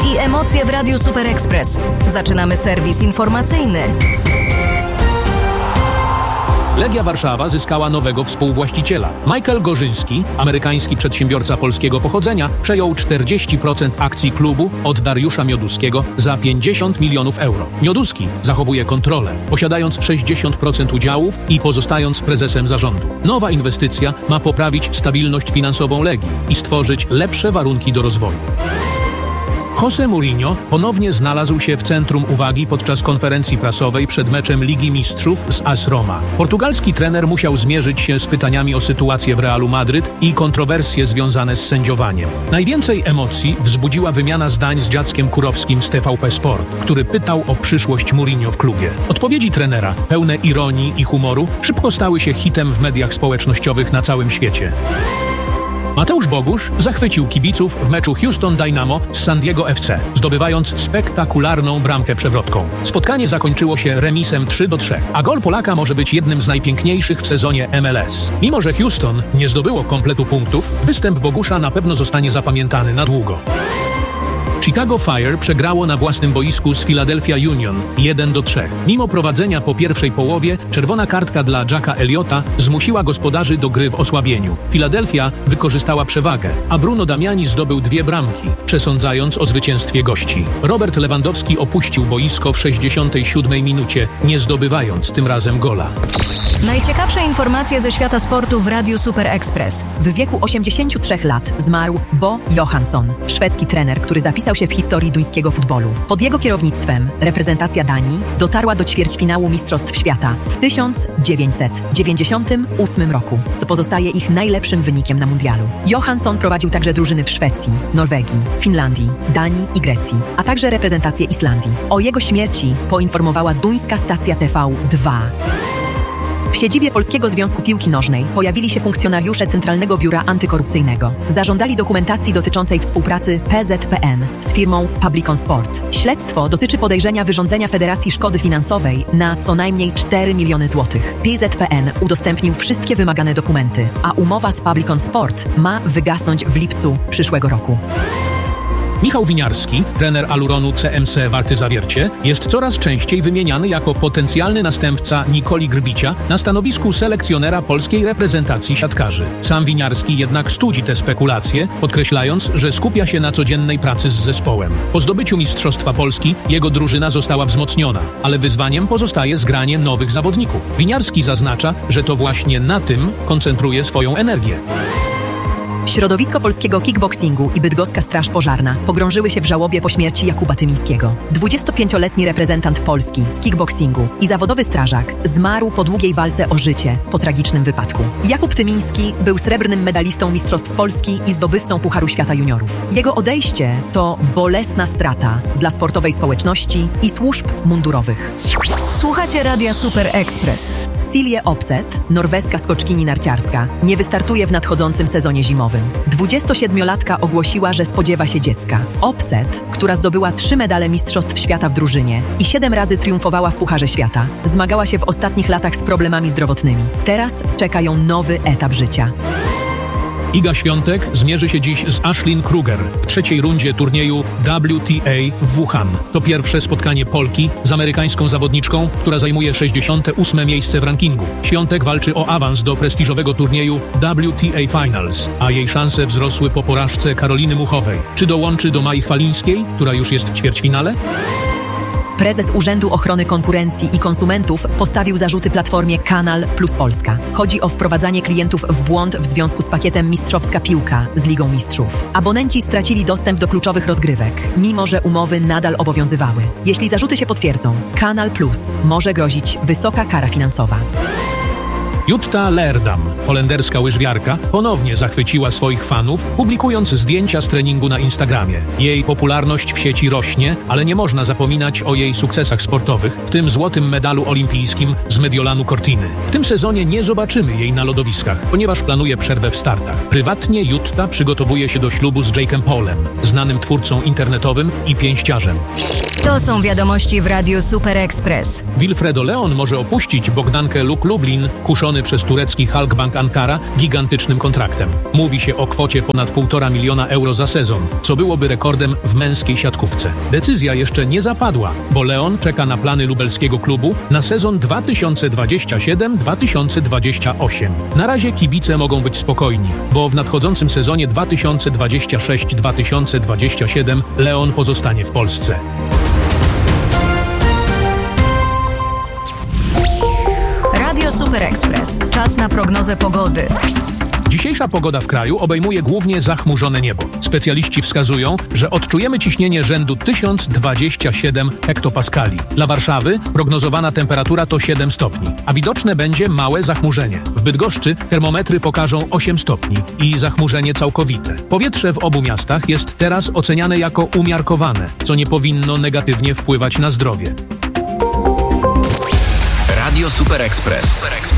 i emocje w Radiu Super Express. Zaczynamy serwis informacyjny. Legia Warszawa zyskała nowego współwłaściciela. Michael Gorzyński, amerykański przedsiębiorca polskiego pochodzenia, przejął 40% akcji klubu od Dariusza Mioduskiego za 50 milionów euro. Mioduski zachowuje kontrolę, posiadając 60% udziałów i pozostając prezesem zarządu. Nowa inwestycja ma poprawić stabilność finansową Legii i stworzyć lepsze warunki do rozwoju. José Mourinho ponownie znalazł się w centrum uwagi podczas konferencji prasowej przed meczem Ligi Mistrzów z AS Roma. Portugalski trener musiał zmierzyć się z pytaniami o sytuację w Realu Madryt i kontrowersje związane z sędziowaniem. Najwięcej emocji wzbudziła wymiana zdań z Dziadzkiem Kurowskim z TVP Sport, który pytał o przyszłość Mourinho w klubie. Odpowiedzi trenera, pełne ironii i humoru, szybko stały się hitem w mediach społecznościowych na całym świecie. Mateusz Bogusz zachwycił kibiców w meczu Houston Dynamo z San Diego FC, zdobywając spektakularną bramkę przewrotką. Spotkanie zakończyło się remisem 3-3, a gol Polaka może być jednym z najpiękniejszych w sezonie MLS. Mimo że Houston nie zdobyło kompletu punktów, występ Bogusza na pewno zostanie zapamiętany na długo. Chicago Fire przegrało na własnym boisku z Philadelphia Union 1-3. Mimo prowadzenia po pierwszej połowie, czerwona kartka dla Jacka Elliotta zmusiła gospodarzy do gry w osłabieniu. Philadelphia wykorzystała przewagę, a Bruno Damiani zdobył 2 bramki, przesądzając o zwycięstwie gości. Robert Lewandowski opuścił boisko w 67 minucie, nie zdobywając tym razem gola. Najciekawsze informacje ze świata sportu w Radiu Super Express. W wieku 83 lat zmarł Bo Johansson, szwedzki trener, który zapisał się w historii duńskiego futbolu. Pod jego kierownictwem reprezentacja Danii dotarła do ćwierćfinału Mistrzostw Świata w 1998 roku, co pozostaje ich najlepszym wynikiem na mundialu. Johansson prowadził także drużyny w Szwecji, Norwegii, Finlandii, Danii i Grecji, a także reprezentację Islandii. O jego śmierci poinformowała duńska stacja TV2. W siedzibie Polskiego Związku Piłki Nożnej pojawili się funkcjonariusze Centralnego Biura Antykorupcyjnego. Zażądali dokumentacji dotyczącej współpracy PZPN z firmą Publicon Sport. Śledztwo dotyczy podejrzenia wyrządzenia Federacji szkody finansowej na co najmniej 4 miliony złotych. PZPN udostępnił wszystkie wymagane dokumenty, a umowa z Publicon Sport ma wygasnąć w lipcu przyszłego roku. Michał Winiarski, trener Aluronu CMC Warty Zawiercie, jest coraz częściej wymieniany jako potencjalny następca Nikoli Grbicia na stanowisku selekcjonera polskiej reprezentacji siatkarzy. Sam Winiarski jednak studzi te spekulacje, podkreślając, że skupia się na codziennej pracy z zespołem. Po zdobyciu Mistrzostwa Polski jego drużyna została wzmocniona, ale wyzwaniem pozostaje zgranie nowych zawodników. Winiarski zaznacza, że to właśnie na tym koncentruje swoją energię. Środowisko polskiego kickboxingu i bydgoska Straż Pożarna pogrążyły się w żałobie po śmierci Jakuba Tymińskiego. 25-letni reprezentant Polski w kickboxingu i zawodowy strażak zmarł po długiej walce o życie po tragicznym wypadku. Jakub Tymiński był srebrnym medalistą Mistrzostw Polski i zdobywcą Pucharu Świata Juniorów. Jego odejście to bolesna strata dla sportowej społeczności i służb mundurowych. Słuchacie Radia Super Express. Silje Opset, norweska skoczkini narciarska, nie wystartuje w nadchodzącym sezonie zimowym. 27-latka ogłosiła, że spodziewa się dziecka. Opset, która zdobyła 3 medale Mistrzostw Świata w drużynie i 7 razy triumfowała w Pucharze Świata, zmagała się w ostatnich latach z problemami zdrowotnymi. Teraz czeka ją nowy etap życia. Iga Świątek zmierzy się dziś z Ashlyn Kruger w 3. rundzie turnieju WTA w Wuhan. To pierwsze spotkanie Polki z amerykańską zawodniczką, która zajmuje 68. miejsce w rankingu. Świątek walczy o awans do prestiżowego turnieju WTA Finals, a jej szanse wzrosły po porażce Karoliny Muchowej. Czy dołączy do Mai Chwalińskiej, która już jest w ćwierćfinale? Prezes Urzędu Ochrony Konkurencji i Konsumentów postawił zarzuty platformie Kanal Plus Polska. Chodzi o wprowadzanie klientów w błąd w związku z pakietem Mistrzowska Piłka z Ligą Mistrzów. Abonenci stracili dostęp do kluczowych rozgrywek, mimo że umowy nadal obowiązywały. Jeśli zarzuty się potwierdzą, Kanal Plus może grozić wysoka kara finansowa. Jutta Leerdam, holenderska łyżwiarka, ponownie zachwyciła swoich fanów, publikując zdjęcia z treningu na Instagramie. Jej popularność w sieci rośnie, ale nie można zapominać o jej sukcesach sportowych, w tym złotym medalu olimpijskim z Mediolanu Cortiny. W tym sezonie nie zobaczymy jej na lodowiskach, ponieważ planuje przerwę w startach. Prywatnie Jutta przygotowuje się do ślubu z Jake'em Paulem, znanym twórcą internetowym i pięściarzem. To są wiadomości w Radiu Super Express. Wilfredo Leon może opuścić Bogdankę Luk Lublin, kuszony przez turecki Halkbank Ankara gigantycznym kontraktem. Mówi się o kwocie ponad 1,5 miliona euro za sezon, co byłoby rekordem w męskiej siatkówce. Decyzja jeszcze nie zapadła, bo Leon czeka na plany lubelskiego klubu na sezon 2027-2028. Na razie kibice mogą być spokojni, bo w nadchodzącym sezonie 2026-2027 Leon pozostanie w Polsce. Radio Super Express. Czas na prognozę pogody. Dzisiejsza pogoda w kraju obejmuje głównie zachmurzone niebo. Specjaliści wskazują, że odczujemy ciśnienie rzędu 1027 hektopaskali. Dla Warszawy prognozowana temperatura to 7 stopni, a widoczne będzie małe zachmurzenie. W Bydgoszczy termometry pokażą 8 stopni i zachmurzenie całkowite. Powietrze w obu miastach jest teraz oceniane jako umiarkowane, co nie powinno negatywnie wpływać na zdrowie. Radio Super Express.